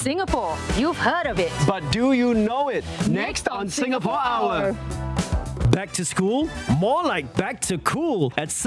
Singapore. You've heard of it. But do you know it? Next on Singapore Hour. Back to school? More like back to cool at